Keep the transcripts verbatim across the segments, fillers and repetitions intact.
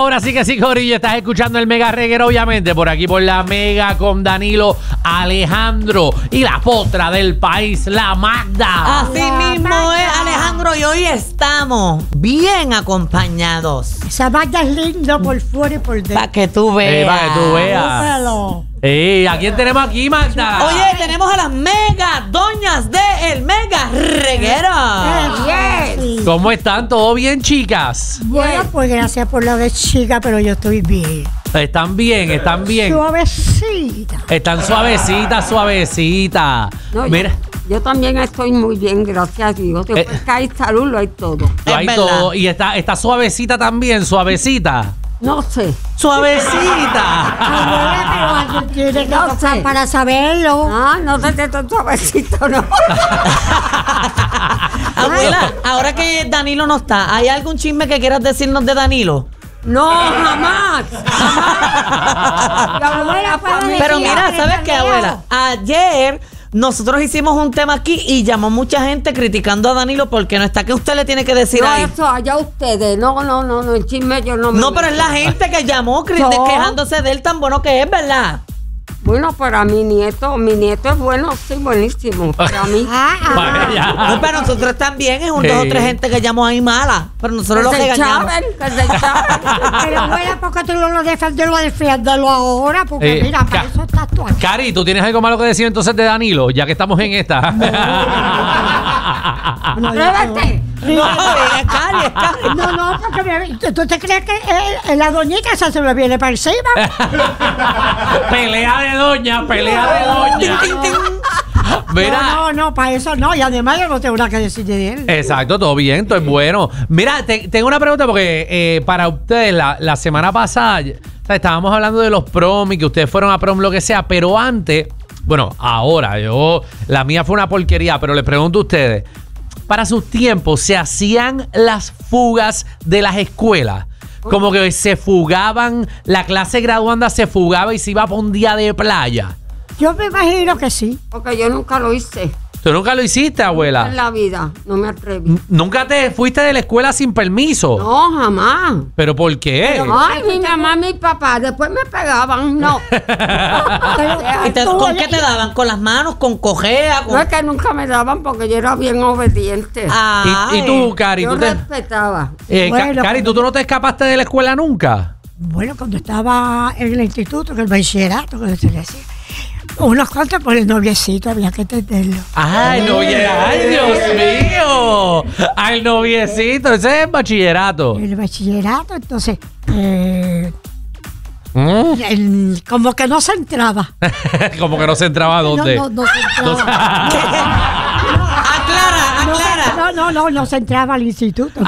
Ahora sí que sí, Corillo, estás escuchando el Mega Reguero, obviamente, por aquí por la Mega con Danilo, Alejandro y la potra del país, la Magda. Así mismo es, Alejandro, y hoy estamos bien acompañados. Esa Magda es lindo por fuera y por dentro. Para que tú veas. Eh, para que tú veas. Búscalo. Eh, ¿a quién tenemos aquí, Magda? Oye, tenemos a las mega doñas de El Mega Reguero. Yes. ¿Cómo están? ¿Todo bien, chicas? Bueno, pues gracias por la de chica, pero yo estoy bien. Están bien, están bien. Suavecita. Están suavecitas, suavecitas. No, yo- Mira, Yo, también estoy muy bien, gracias a Dios. Después Eh. que hay salud, lo hay todo. lo hay Es todo. verdad. Y está, está suavecita también, suavecita. No sé. Suavecita. Abuela, pero alguien tiene que No tocar sé. para saberlo. Ah, no sé si estoy suavecito, no. Abuela, ahora que Danilo no está, ¿hay algún chisme que quieras decirnos de Danilo? No, jamás. Jamás. La Abuela, ¿puedo decir? Pero mira, Sí, ¿sabes sí, qué, sí. abuela? Ayer nosotros hicimos un tema aquí y llamó mucha gente criticando a Danilo porque no está. ¿Qué usted le tiene que decir No, ahí? eso, allá ustedes. No, no, no, no, el chisme yo no me No, pero es la meto. gente que llamó cri- No. quejándose de él tan bueno que es, ¿verdad? Bueno, para mi nieto, mi nieto es bueno, sí, buenísimo. Para mí. Ah, ah. Vaya. No, pero nosotros también es un dos o Sí. tres gente que llamó ahí mala. Pero nosotros lo que se regañamos. chaven, que se chaven. Pero abuela, ¿por qué tú no lo defiendes? Lo defiéndelo ahora, porque Eh, mira, para ca- eso estás tú aquí. Cari, ¿tú tienes algo malo que decir entonces de Danilo? Ya que estamos en esta. No, Atrévete. No, es Cari, es Cari. No, no, porque me- ¿tú te crees que eh, la doñita esa se me viene para encima? Pelea de doña, pelea de Tin, doña. tin, tin. Mira. No, no, no, para eso no. Y además yo no tengo nada que decir de él. Exacto, todo bien, todo es bueno. Mira, te- tengo una pregunta porque eh, para ustedes, la, la semana pasada, o sea, estábamos hablando de los prom y que ustedes fueron a prom, lo que sea, pero antes, bueno, ahora, yo, la mía fue una porquería, pero les pregunto a ustedes, para sus tiempos, ¿se hacían las fugas de las escuelas? Como que se fugaban, la clase graduanda se fugaba y se iba para un día de playa. Yo me imagino que sí. Porque yo nunca lo hice ¿Tú nunca lo hiciste, en abuela? la vida. No me atreví. N- ¿Nunca te fuiste de la escuela sin permiso? No, jamás. ¿Pero por qué? Ay, mi mamá, mi papá, después me pegaban. No. ¿Y te- ¿Con qué te daban? ¿Con las manos? ¿Con cojea? No Con... es que nunca me daban porque yo era bien obediente. Ay. ¿Y, y tú, Cari, yo tú te, respetaba. eh, Ca- Bueno, Cari, ¿tú, cuando- tú no te escapaste de la escuela nunca? Bueno, cuando estaba en el instituto, en el bachillerato, que se le decía, unos cuantos por el noviecito, había que entenderlo. Ay, novie, ay, Dios mío. Ay, noviecito, ese es el bachillerato. En el bachillerato, entonces, eh, Mm. el- como que no se entraba. Como que no se entraba a dónde. No, no, no se entraba. Aclara, No, aclara. no, no, no, no se entraba al instituto.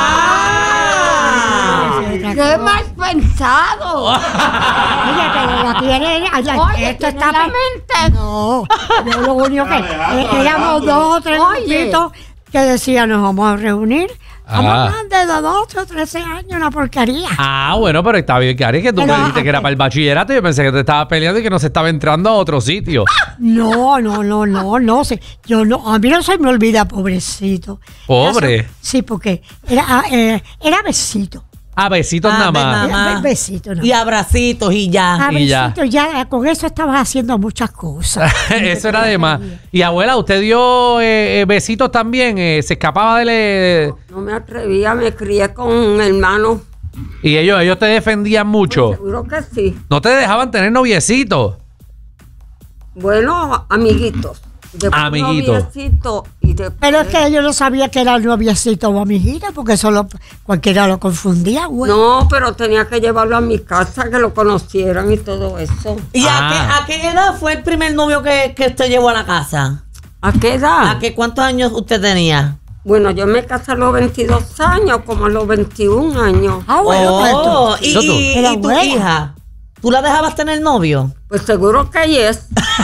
Ah. ¡Qué mal pensado! Oye, pero la tiene. allá- Oye, esto tiene está la pe- mente. No, yo lo único que eh, éramos dos o tres Oye. grupitos que decían nos vamos a reunir. Vamos Ah. a hablar de doce o trece años, una porquería. Ah, bueno, pero está bien, Cari, que tú Pero, me dijiste que era ok. para el bachillerato y yo pensé que te estabas peleando y que no se estaba entrando a otro sitio. No, no, no, no, no sé. Yo no, a mí no se me olvida, pobrecito. Pobre. Era so- Sí, porque era, ah, eh, era besito. A besitos Ah, nada ven, más. nada. Era besito, ¿no? Y abracitos y ya. Ah, y ya. besito, ya. con eso estabas haciendo muchas cosas. Eso era de más. Y abuela, ¿usted dio eh, eh, besitos también? Eh, ¿Se escapaba de... le- No me atrevía, me crié con un hermano. Y ellos, ellos te defendían mucho? Seguro que sí. ¿No te dejaban tener noviecitos? Bueno, amiguitos. Después Amiguitos. noviecito y después- Pero es que yo no sabía que era noviecito o amiguita, porque solo cualquiera lo confundía, güey. No, pero tenía que llevarlo a mi casa, que lo conocieran y todo eso. ¿Y Ah. a, qué, a qué edad fue el primer novio que, que usted llevó a la casa? ¿A qué edad? ¿A qué cuántos años usted tenía? Bueno, yo me casé a los veintidós años, como a los veintiún años. Ah, bueno, pues Oh, tú- y, Eso tú. y- Era y tu buena. hija, ¿tú la dejabas tener novio? Pues seguro que yes.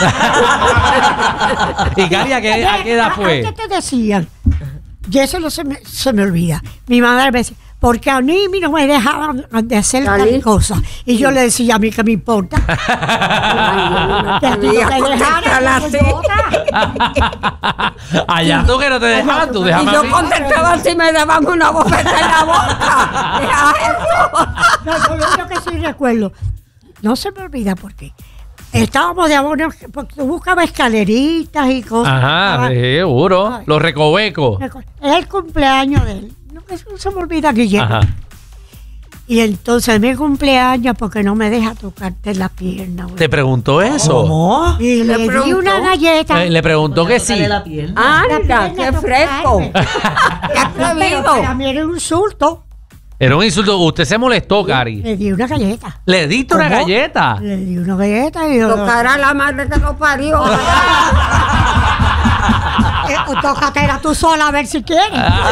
¿Y Cari, a qué, a qué edad fue? Antes te decían, y eso no se me, se me olvida. Mi madre me decía, porque a mí no me dejaban de hacer ¿Salir? tal cosa. Y yo le decía a mí que me importa. Que a ti no te dejaran, pues, otra. Allá tú que no te dejaban, tú Y déjame a yo mí. contestaba así, me daban una bofeta en la boca. Deja eso. No, yo lo único que sí recuerdo, no se me olvida por qué. Estábamos de abono, porque tú buscabas escaleritas y cosas. Ajá, sí, seguro. Los recovecos. Era el cumpleaños de él. No, eso no se me olvida, Guillermo. Ajá. Y entonces mi cumpleaños porque no me deja tocarte la pierna. güey. ¿Te preguntó eso? ¿Cómo? Y le, ¿Le di preguntó? una galleta. Eh, Le preguntó que sí. Tócale la pierna. Anda, qué fresco. Qué Pero atrevido. para mí era un insulto. Era un insulto. Usted se molestó, Cari. Le di una galleta. ¿Le diste una ¿Cómo? galleta? Le di una galleta y yo... Tocar a la madre que lo parió. Eh, tócatela tú sola a ver si quieres.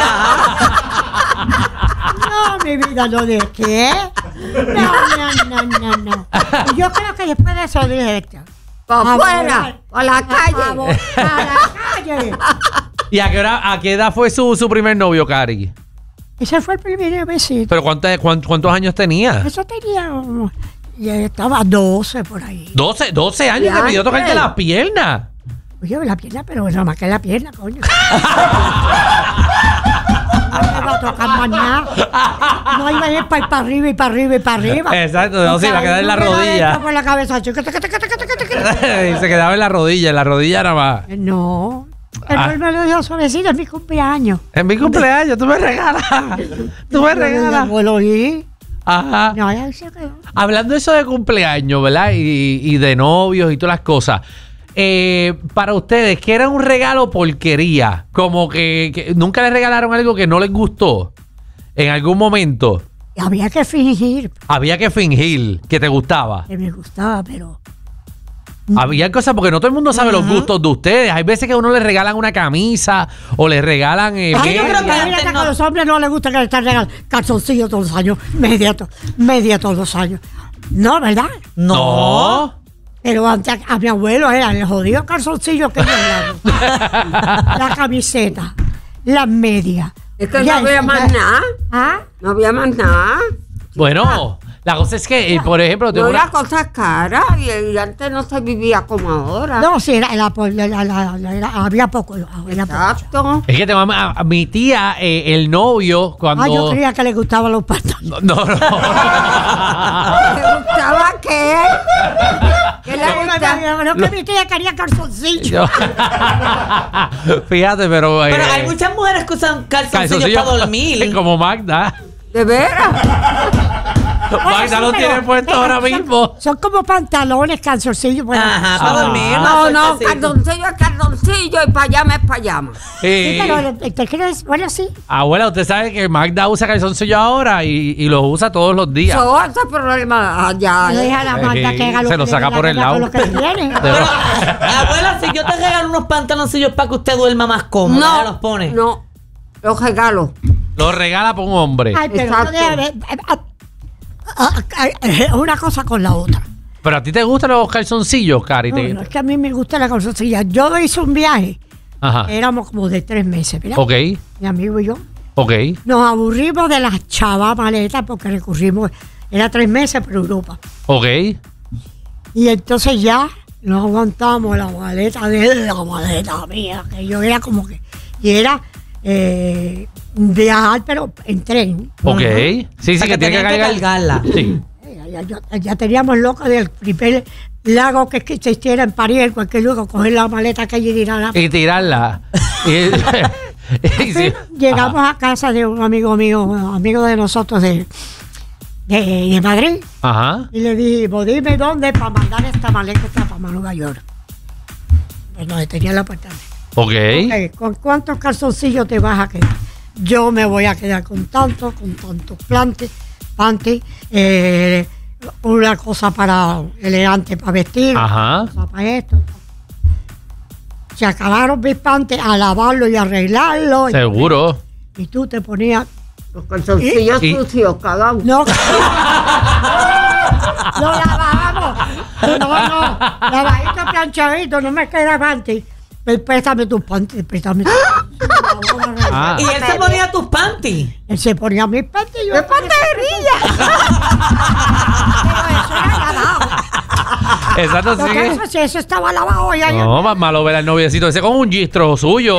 No, mi vida, no de qué. No, no, no, no, no. Y yo creo que después de eso dije esto. Para afuera, a la calle. A la calle. ¿Y a qué, hora- a qué edad fue su, su primer novio, Cari? Ese fue el primer besito. ¿Pero cuánto- cuán- cuántos años tenía? Eso tenía como... Ya estaba doce por ahí. doce, doce años Ya, te pidió tocarte ¿qué? la pierna. Oye, la pierna, pero nada más que la pierna, coño. No me va a tocar más nada. No iba a ir para, para arriba y para arriba y para arriba. Exacto, no, se iba a quedar en la No me va a rodilla. entrar por la cabeza. chica, taca, taca, taca, taca, taca. Y se quedaba en la rodilla, en la rodilla nada más. No. Pero Ah. él me lo dio suavecito en mi cumpleaños. En mi cumpleaños, tú me regalas. Tú me regalas. Yo lo oí. Ajá. No, ahí se quedó. Hablando de eso de cumpleaños, ¿verdad? Y, y de novios y todas las cosas. Eh, para ustedes, ¿qué era un regalo porquería? Como que, que nunca les regalaron algo que no les gustó. En algún momento Y había que fingir había que fingir que te gustaba. que me gustaba, pero... Había cosas, porque no todo el mundo sabe los gustos de ustedes. Hay veces que a uno le regalan una camisa o le regalan eh, Ay, yo creo media. que Mira que no. a los hombres no les gusta que les estén regalando calzoncillos todos los años, media, to- media todos los años. No, ¿verdad? No. Pero antes a, a mi abuelo era el jodido calzoncillo que yo hablaba. La camiseta, las medias. Es que no Ya, había ya. más nada. ¿Ah? No había más nada. Bueno, la cosa es que, eh, por ejemplo, tengo No una- era cosas caras y, y antes no se vivía como ahora. No, sí, era, era, por- la- la- la- la- era- había poco. Era poco. Exacto. es que tengo a, a- a mi tía, eh, el novio, cuando... Ah, yo creía que le gustaban los pantalones. No, no. no. ¿Le gustaba qué? ¿Qué le gustaba? No, que mi tía quería calzoncillos. Yo- Fíjate, pero... eh, Pero hay muchas mujeres que usan calzoncillos calzoncillos para dormir. Como Magda. ¿De veras? Magda lo tiene puesto ahora mismo. Son como pantalones, calzoncillos. Bueno, Ajá, sí, para dormir. No, más no, sueltecito. calzoncillo es calzoncillo y payama es payama. Sí, Sí. pero te crees, bueno, sí. Abuela, usted sabe que Magda usa calzoncillo ahora y, y los usa todos los días. Eso ese problema allá. Le ¿eh? dije a la Magda Sí, que haga lo se que lo le saca dé la por el gana lado. con lo que tiene. De- Pero, abuela, si yo te regalo unos pantaloncillos para que usted duerma más cómodo, No, ¿ya los pone? no, los regalos. Lo regala por un hombre. Ay, pero Exacto. no debe- eh, ah, ah, ah, una cosa con la otra. Pero a ti te gustan los calzoncillos, Cari. No, Te- no, es que a mí me gusta la calzoncilla. Yo hice un viaje, Ajá. éramos como de tres meses, ¿verdad? Ok, Mi amigo y yo. ok. Nos aburrimos de las chavas maletas porque recurrimos, era tres meses por Europa. Ok. Y entonces ya no aguantamos la maleta de él, la maleta mía, que yo era como que. Y era eh, viajar, pero en tren. Ok. Ujú. Sí, sí, O sea, que tiene que tenían cargar. cargarla. Sí. Ya, ya- ya- ya teníamos loco del primer lago que que existiera en París, en cualquier lugar, coger la maleta que allí y tirarla. Y tirarla. y, y sí. Llegamos Ajá. a casa de un amigo mío, un amigo de nosotros de, de, de Madrid, Ajá. y le dijimos, dime dónde para mandar esta maleta para Nueva York. Pues nos tenía la puerta. Ok. Ok, ¿con cuántos calzoncillos te vas a quedar? Yo me voy a quedar con tantos, con tantos plantes, panty, eh, una cosa para elegante para vestir, Ajá. otra cosa para esto. Se acabaron mis panties a lavarlo y arreglarlo. y- Seguro. Y tú te ponías. Los calzoncillos Y- sucios, cagados. No. Lo lavábamos. No, no. Lavadito, planchadito, no me queda panty. Pues préstame tus panties, préstame tus panties. Ah. Y él se ponía tus panties. Él se ponía mis panties y yo... ¡Qué pantería! Pero eso era lavado. Exacto, Lo sí. que eso, si eso estaba lavado ya. No, más malo ver al noviecito ese con un gistro suyo.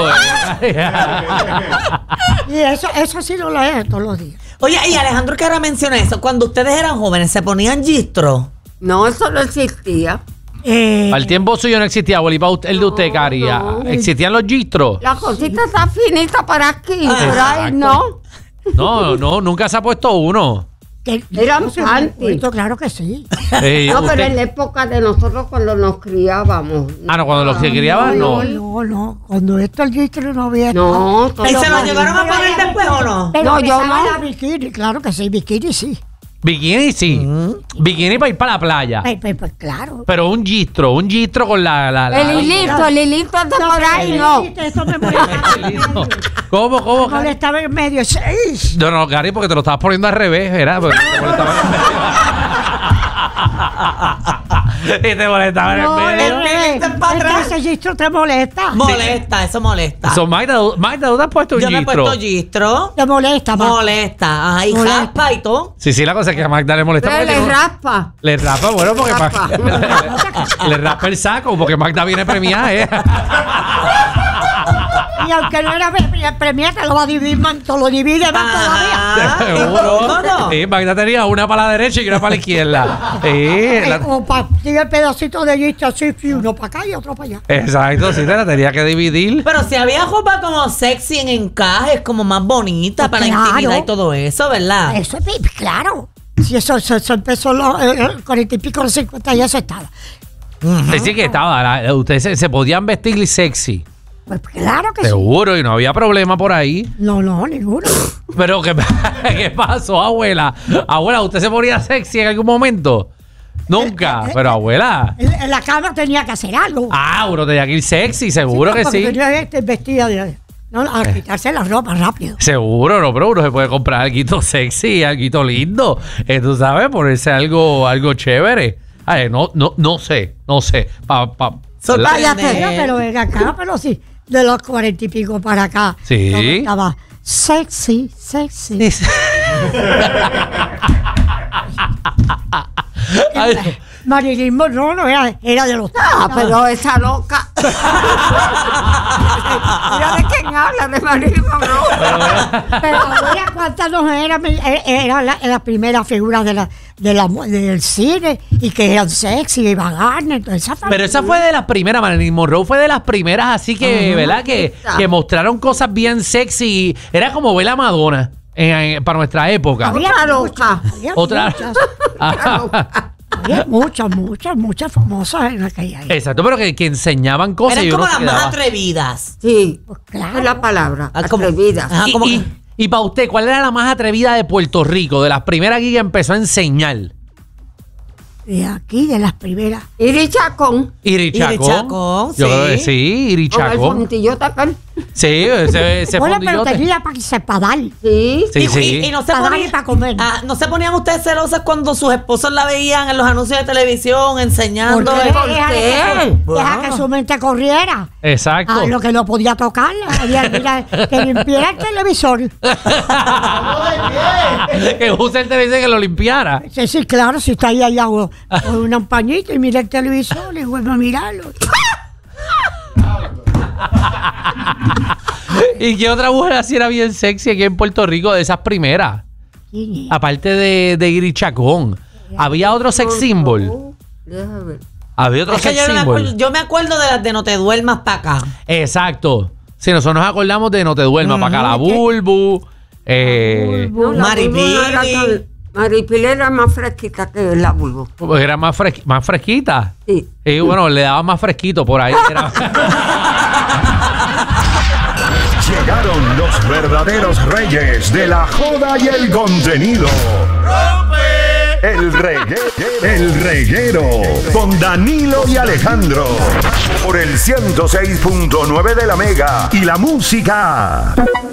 Y eso, eso sí lo leí todos los días. Oye, y Alejandro, que ahora menciona eso, cuando ustedes eran jóvenes, ¿se ponían gistro? No, eso no existía. Eh, Al tiempo suyo no existía, abueli, pa' usted- el de usted, Caria. no. ¿Existían los gistros? La cosita está finita para aquí, Ah, por ahí no. No, no, nunca se ha puesto uno. que- Eran yo soy panties. muy bonito, claro que sí. Eh, No, usted- pero en la época de nosotros cuando nos criábamos. Ah, no, cuando los que criaban, no. No, no, cuando esto el distro no había. No, ¿Y se lo todo- llevaron a poner después o no? Pero No, yo pesaba no. la bikini, claro que sí, bikini sí. Bikini sí. Mm. Bikini para ir para la playa. Pues, pues, pues, claro. Pero un gistro, un gistro con la... la, la- El hilito, el hilito de por ahí no. Eso me molestaba. ¿Cómo, cómo, Me Cari? molestaba en medio. Sí. No, no, Cari, porque te lo estabas poniendo al revés, ¿verdad? Porque te molestaba en medio. Y te molestaba No, en el medio. revés. Este para atrás. Ese gistro te molesta. Molesta, eso molesta. So, Magda, Magda, ¿tú te has puesto un Yo me he gistro? puesto gistro. Te molesta, ma. Molesta. Ajá, y Molesta. raspa y todo. Sí, sí, la cosa es que a Magda le molesta. Pero porque le no- raspa. Le raspa, bueno, porque Raspa. le, le raspa el saco, porque Magda viene premiada, ¿eh? Y aunque no era pre- premiada, te lo va a dividir, man, te lo divide más todavía. Ah, Seguro. ¿cómo no? Sí, Magda tenía una para la derecha y una para la izquierda. Sí, la- O partir el pedacito de gistro así, y uno para acá y otro para allá. exacto, sí, te la tenía que dividir. Pero si había ropa como sexy en encajes, como más bonita para la Claro. intimidad y todo eso, ¿verdad? Eso es, pi- claro. Si eso, eso, eso empezó en los eh, eh, cuarenta y pico, los cincuenta, ya se estaba. Sí, sí que estaba. la- ustedes se, se podían vestir sexy. Pues claro que sí. Seguro, y no había problema por ahí. No, no, ninguno. Pero, ¿qué, ¿qué pasó, abuela? Abuela, ¿usted se ponía sexy en algún momento? Nunca. Pero, abuela. En, en la cama tenía que hacer algo. Ah, uno tenía que ir sexy, seguro que porque sí. Tenía que estar vestida de. No, a quitarse la ropa rápido. Seguro, no, pero uno se puede comprar algo sexy, algo lindo. Eh, tú sabes, ponerse algo, algo chévere. Ay, no, no, no sé, no sé. Pa, pa, Sorprendente. Pero, pero ven acá, pero sí, de los cuarenta y pico para acá. Sí. todo estaba sexy, sexy. Ay, Marilyn Monroe no era, era de los. Ah, pero esa loca. Mira de quién habla, de Marilyn Monroe. Pero ahora cuántas no eran, eran las la primeras figuras de la, de la, del cine y que eran sexy y vaganes. Toda esa pero esa fue de las primeras, Marilyn Monroe fue de las primeras, así que, Ajá. ¿verdad? Que, que mostraron cosas bien sexy. Era como ver a Madonna en- en- para nuestra época. Había Otra muchas, loca. había Otra. muchas, había muchas, muchas, muchas famosas en aquella época. Exacto, pero que, que enseñaban cosas. Eran y uno como se las más quedaba- atrevidas. Sí, Pues claro. es la palabra. Ah, como- Atrevida. Ajá, Y, como y, que- y para usted, ¿cuál era la más atrevida de Puerto Rico? De las primeras aquí que empezó a enseñar. De aquí, de las primeras. Iri Chacón. Iri Chacón. Iri Chacón, Yo sí. creo que sí, Iri Con el Chacón. fontillo tapón. Sí, ese, ese Bueno, pero fondillote. tenía para que se para dar. Sí. Sí, y, sí. y- y no se Para dar ponían y para comer. Ah, ¿no se ponían ustedes celosas cuando sus esposos la veían en los anuncios de televisión enseñando? ¿Por qué? esto? Deja, qué? que, su- deja Bueno. que su mente corriera. Exacto. Ah, lo que no podía tocar, había mira, que limpiara el televisor. Que use el televisor que lo limpiara. Sí, sí, claro, si está ahí allá con con un pañito y mira el televisor y vuelve a mirarlo. ¿Y qué otra mujer así era bien sexy aquí en Puerto Rico de esas primeras? ¿Quién es? Aparte de, de Iri Chacón. Había otro sex symbol. Déjame ver. Había otro Es que sex yo, no me symbol. acuerdo, yo me acuerdo de las de No te duermas para acá. Exacto. Si nosotros nos acordamos de No te duermas, para acá la ¿qué? Bulbu. Eh, No, la Maripili. Bulbo no era tan- Maripili era más fresquita que la Bulbo. pues era más, fres- más fresquita. Sí. Y bueno, le daba más fresquito por ahí. Era- Llegaron los verdaderos reyes de la joda y el contenido. El reguero, el reguero con Danilo y Alejandro por el ciento seis punto nueve de la Mega y la música.